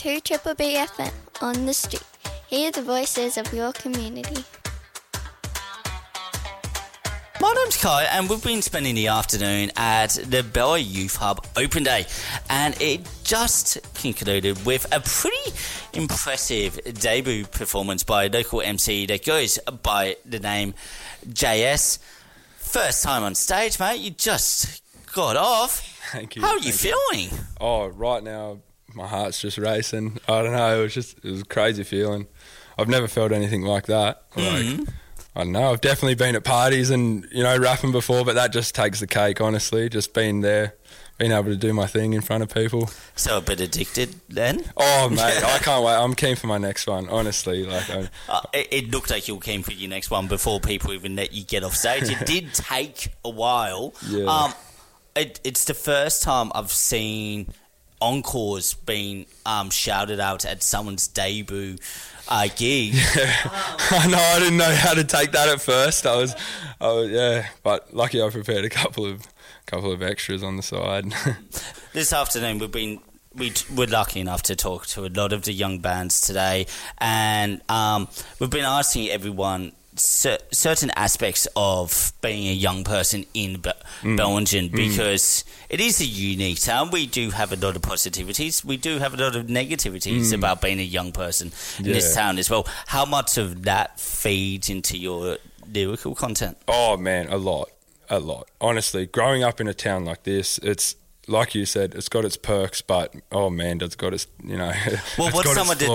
to Triple B FM on the street. Hear the voices of your community. My name's Kai, and we've been spending the afternoon at the Bella Youth Hub Open Day, and it just concluded with a pretty impressive debut performance by a local MC that goes by the name JS. First time on stage, mate. You just got off. Thank you. How are you feeling? Oh, right now my heart's just racing. I don't know. It was a crazy feeling. I've never felt anything like that. I don't know. I've definitely been at parties and, rapping before, but that just takes the cake, honestly. Just being there, being able to do my thing in front of people. So a bit addicted then? Oh, mate, I can't wait. I'm keen for my next one, honestly. It looked like you were keen for your next one before people even let you get off stage. It did take a while. Yeah. It's the first time I've seen encores being shouted out at someone's debut gig. I know. I didn't know how to take that at first. I was, but lucky I prepared a couple of extras on the side. This afternoon we're lucky enough to talk to a lot of the young bands today, and we've been asking everyone certain aspects of being a young person in Bellingen, because it is a unique town. We do have a lot of positivities. We do have a lot of negativities about being a young person in this town as well. How much of that feeds into your lyrical content? Oh, man, a lot. Honestly, growing up in a town like this, it's like you said, it's got its perks, but, oh, man, it's got its, Well, what's some of the